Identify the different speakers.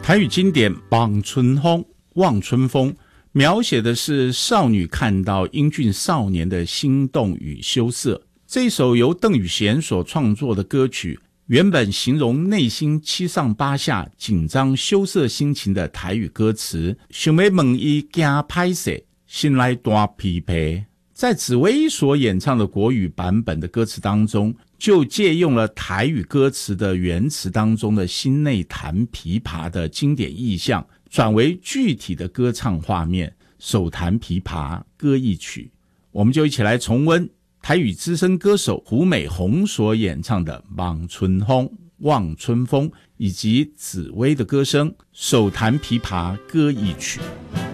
Speaker 1: 台语经典《望春风》，望春风描写的是少女看到英俊少年的心动与羞涩。这首由邓雨贤所创作的歌曲，原本形容内心七上八下、紧张羞涩心情的台语歌词，想要问伊惊歹势，心内大疲惫。在紫薇所演唱的国语版本的歌词当中，就借用了台语歌词的原词当中的心内弹琵琶的经典意象，转为具体的歌唱画面，手弹琵琶歌一曲。我们就一起来重温台语资深歌手胡美红所演唱的《望春风》、望春风，以及紫薇的歌声手弹琵琶歌一曲。